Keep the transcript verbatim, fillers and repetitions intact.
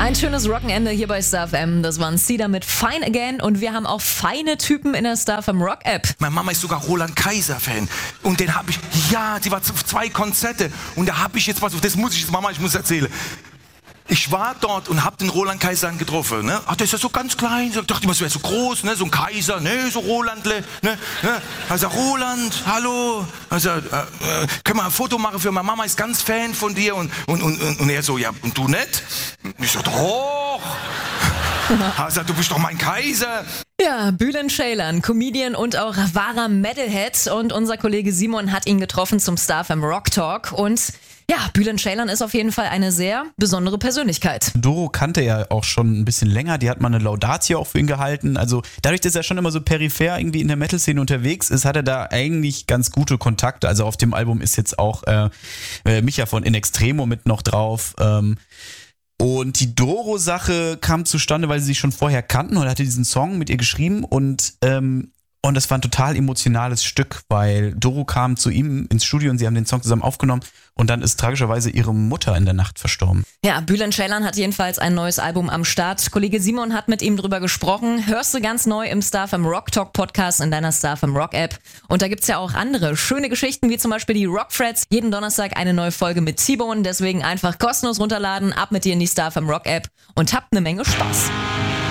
Ein schönes Rockenende hier bei Star F M. Das waren Cedar mit Fine Again und wir haben auch feine Typen in der Star F M Rock App. Meine Mama ist sogar Roland Kaiser Fan und den habe ich, ja, die war auf zwei Konzerte und da habe ich jetzt was, das muss ich jetzt, Mama, ich muss erzählen. Ich war dort und hab den Roland Kaiser getroffen. Ne? Ach, der ist ja so ganz klein. Ich dachte immer, es wäre so groß, ne? So ein Kaiser, ne? So Rolandle. Ne? Ne? Also Roland, hallo. Also äh, äh, können wir ein Foto machen für meine Mama? Ist ganz Fan von dir und und und und er so, ja und du nicht? Ich so, doch. Also du bist doch mein Kaiser. Ja, Bülent Ceylan, Comedian und auch wahrer Metalhead. Und unser Kollege Simon hat ihn getroffen zum Star F M Rock Talk. Und ja, Bülent Ceylan ist auf jeden Fall eine sehr besondere Persönlichkeit. Doro kannte er auch schon ein bisschen länger, die hat mal eine Laudatio auch für ihn gehalten. Also dadurch, dass er schon immer so peripher irgendwie in der Metal-Szene unterwegs ist, hat er da eigentlich ganz gute Kontakte. Also auf dem Album ist jetzt auch äh, äh, Micha von In Extremo mit noch drauf. Ähm, und die Doro-Sache kam zustande, weil sie sich schon vorher kannten und er hatte diesen Song mit ihr geschrieben und ähm, Und das war ein total emotionales Stück, weil Doro kam zu ihm ins Studio und sie haben den Song zusammen aufgenommen und dann ist tragischerweise ihre Mutter in der Nacht verstorben. Ja, Bülent Ceylan hat jedenfalls ein neues Album am Start. Kollege Simon hat mit ihm drüber gesprochen. Hörst du ganz neu im Star F M Rock Talk Podcast in deiner Star F M Rock App. Und da gibt's ja auch andere schöne Geschichten, wie zum Beispiel die Rock Freds. Jeden Donnerstag eine neue Folge mit T-Bone. Deswegen einfach kostenlos runterladen, ab mit dir in die Star F M Rock App und habt eine Menge Spaß.